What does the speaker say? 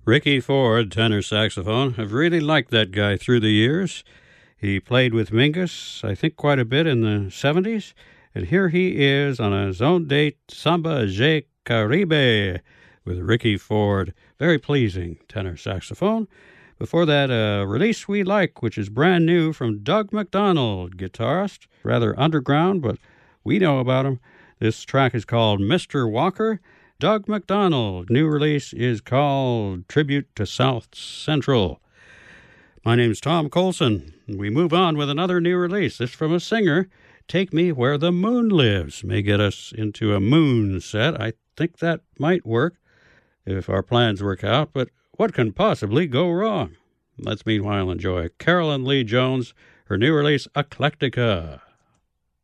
Ricky Ford, tenor saxophone. I've really liked that guy through the years. He played with Mingus, I think, quite a bit in the 70s. And here he is on a Zone Date Samba J Caribe with Ricky Ford. Very pleasing tenor saxophone. Before that, a release we like, which is brand new from Doug McDonald, guitarist. Rather underground, but we know about him. This track is called Mr. Walker. Doug McDonald. New release is called Tribute to South Central. My name's Tom Colson. We move on with another new release. This from a singer. Take Me Where the Moon Lives may get us into a moon set. I think that might work if our plans work out, but what can possibly go wrong? Let's meanwhile enjoy Carolyn Lee Jones, her new release, Eclectica.